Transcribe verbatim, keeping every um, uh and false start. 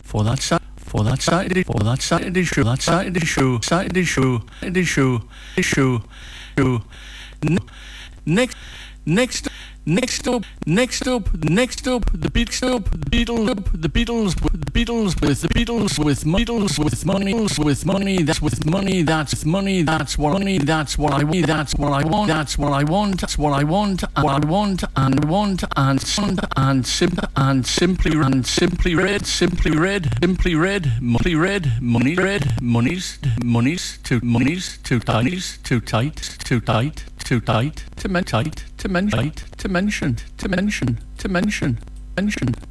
for that side, for that side, for that side issue, that side issue, side issue, side issue, issue, issue. Next, next. Next up, next up, next up, the Beatles, up, the Beatles, the Beatles, the Beatles with the Beatles with Beatles with money, with money, that's with money, that's money, that's what money, that's what I want, that's what I want, that's what I want, that's what I want, and what I want, and want, and and and simple, and simply, and simply red, simply red, simply red, money red, money red, monies, monies, too monies, too tinies, too tight, too tight, too tight, to men tight, to men tight, to mention, to mention, to mention, mention.